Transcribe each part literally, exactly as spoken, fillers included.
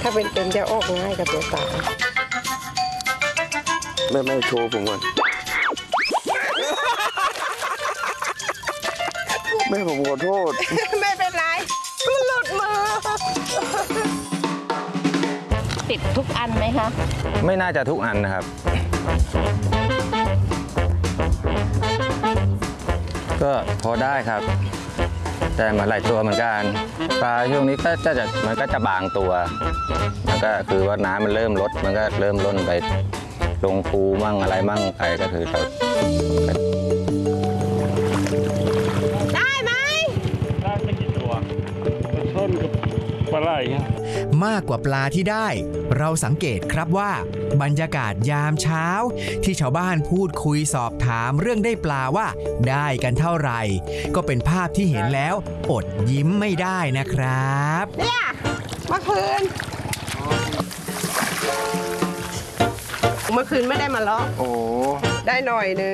าเป็นเป็นจะออกง่ายกับตัวตาแม่แม่โชว์ผมก่อนแม่ผมขอโทษไม่เป็นไรมันหลุดมือติดทุกอันไหมคะไม่น่าจะทุกอันนะครับก็พอได้ครับแต่มาหลายตัวเหมือนกันปลาช่วงนี้ก็จะมันก็จะบางตัวมันก็คือว่าน้ำมันเริ่มลดมันก็เริ่มล้นไปลงปูมั่งอะไรมั่งไปก็คือเราได้ไหมได้ไม่กี่ตัวชนกับปลาไหลมากกว่าปลาที่ได้เราสังเกตครับว่าบรรยากาศยามเช้าที่ชาวบ้านพูดคุยสอบถามเรื่องได้ปลาว่าได้กันเท่าไหร่ก็เป็นภาพที่เห็นแล้วอดยิ้มไม่ได้นะครับเนี่ยเมื่อคืนเมื่อคืนไม่ได้มาเลาะโอ้ได้หน่อยนึง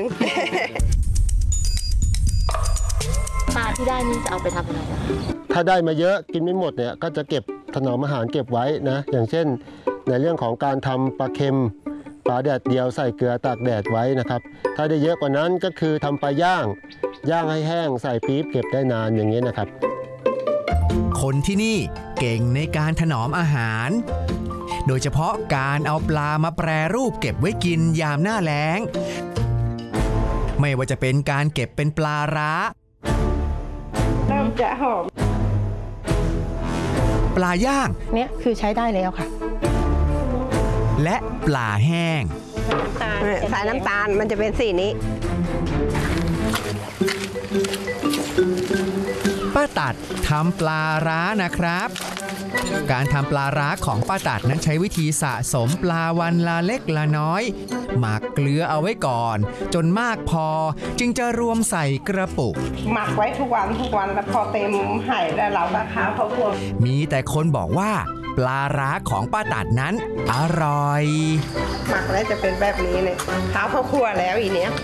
ปลาที่ได้นี่จะเอาไปทำอะไรถ้าได้มาเยอะกินไม่หมดเนี่ยก็จะเก็บถนอมอาหารเก็บไว้นะอย่างเช่นในเรื่องของการทำปลาเค็มปลาแดดเดียวใส่เกลือตากแดดไว้นะครับถ้าได้เยอะกว่านั้นก็คือทำปลาย่างย่างให้แห้งใส่ปี๊บเก็บได้นานอย่างนี้นะครับคนที่นี่เก่งในการถนอมอาหารโดยเฉพาะการเอาปลามาแปรรูปเก็บไว้กินยามหน้าแล้งไม่ว่าจะเป็นการเก็บเป็นปลาร้าเริ่มจะหอมปลาย่างเนี่ยคือใช้ได้แล้วค่ะและปลาแห้งสายน้ำตาลมันจะเป็นสีนี้ป้าตัดทำปลาร้านะครับการทำปลาร้าของป้าตัดนั้นใช้วิธีสะสมปลาวันละเล็กละน้อยหมักเกลือเอาไว้ก่อนจนมากพอจึงจะรวมใส่กระปุกหมักไว้ทุกวันทุกวันแล้วพอเต็มไหแล้วเราก็ค้าเขาพวกมีแต่คนบอกว่าปลาร้าของป้าตัดนั้นอร่อยหมักแล้วจะเป็นแบบนี้เลยข้าวเขาคั่วแล้วอีเนี้ย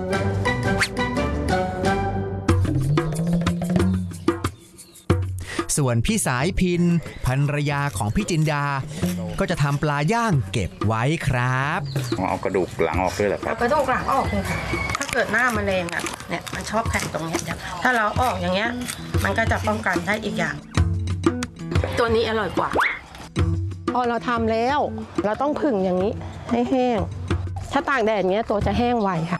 ส่วนพี่สายพินภรรยาของพี่จินดาก็จะทำปลาย่างเก็บไว้ครับเอากระดูกหลังออกด้วยเหรอครับเอากระดูกหลังออกเลยค่ะถ้าเกิดหน้าแมลงอ่ะเนี่ยมันชอบแข็งตรงนี้ถ้าเราออกอย่างเงี้ยมันก็จะป้องกันได้อีกอย่างตัวนี้อร่อยกว่าพอเราทำแล้วเราต้องผึ่งอย่างนี้ให้แห้งถ้าตากแดดเงี้ยตัวจะแห้งไวค่ะ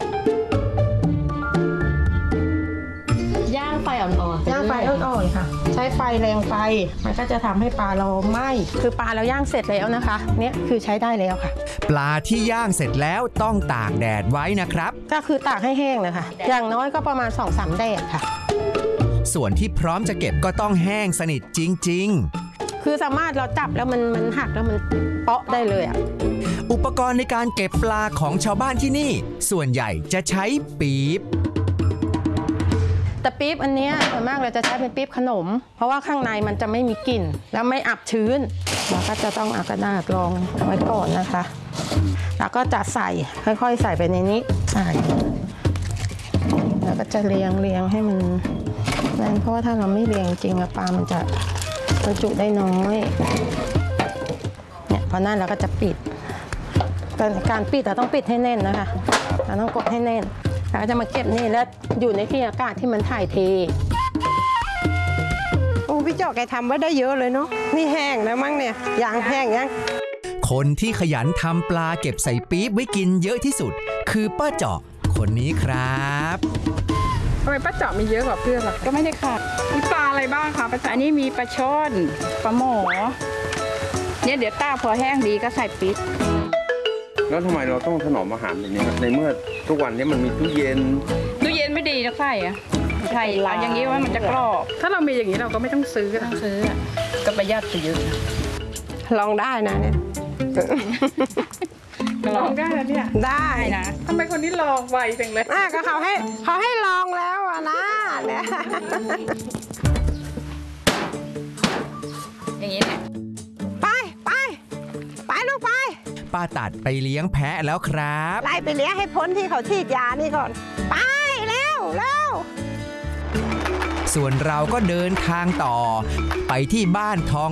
ย่างไฟอ่อนๆย่างไฟอ่อนๆค่ะใช้ไฟแรงไฟมันก็จะทำให้ปลาเราไหม้คือปลาเราย่างเสร็จแล้วนะคะเนี่ยคือใช้ได้แล้วค่ะปลาที่ย่างเสร็จแล้วต้องตากแดดไว้นะครับก็คือตากให้แห้งนะคะอย่างน้อยก็ประมาณ สองถึงสาม แดดค่ะส่วนที่พร้อมจะเก็บก็ต้องแห้งสนิทจริงๆคือสามารถเราจับแล้วมันมันหักแล้วมันเปาะได้เลยอ่ะอุปกรณ์ในการเก็บปลาของชาวบ้านที่นี่ส่วนใหญ่จะใช้ปี๊บแต่ปี๊บอันนี้ส่วนมากเราจะใช้เป็นปี๊บขนมเพราะว่าข้างในมันจะไม่มีกลิ่นแล้วไม่อับชื้นเราก็จะต้องเอากระดาษรองไว้ก่อนนะคะแล้วก็จะใส่ค่อยๆใส่ไปในนี้ใส่แล้วก็จะเรียงเรียงให้มันนั่นเพราะว่าถ้าเราไม่เรียงจริงปลามันจะบรรจุได้น้อยเนี่ยพอนั่นเราก็จะปิดการปิดเราต้องปิดให้แน่นนะคะเราต้องกดให้แน่นเราจะมาเก็บนี่แล้วอยู่ในที่อากาศที่มันถ่ายเทโอ้พี่เจาะแกทำไว้ได้เยอะเลยเนาะนี่แห้งแล้วมั้งเนี่ยยางแห้งยังคนที่ขยันทำปลาเก็บใส่ปี๊บไว้กินเยอะที่สุดคือป้าเจาะคนนี้ครับทำไมป้าเจาะมีเยอะกว่าเพื่อนล่ะก็ไม่ได้ขาดมีปลาอะไรบ้างคะป้าเจาะอันนี้มีปลาช่อนปลาหมอเนี่ยเดี๋ยวตาพอแห้งดีก็ใส่ปี๊บแล้วทำไมเราต้องถนอมอาหารแบบนี้ในเมื่อทุกวันนี้มันมีตู้เย็นตู้เย็นไม่ดีนะใส่อะใส่ร้านอย่างนี้ว่ามันจะกรอบถ้าเรามีอย่างนี้เราก็ไม่ต้องซื้อต้องซื้อก็ประหยัดไปเยอะลองได้นะเนี่ยลองได้นะเนี่ยได้นะทำไมคนนี้ลองไวจังเลยอ่ะก็เขาให้เขาให้ลองแล้วอะนะเนี่ยอย่างนี้เนี่ยไปไปไปลูกไปป้าตัดไปเลี้ยงแพะแล้วครับไล่ไปเลี้ยงให้พ้นที่เขาฉีดยานี่ก่อนไปเร็วเร็วส่วนเราก็เดินทางต่อไปที่บ้านทอง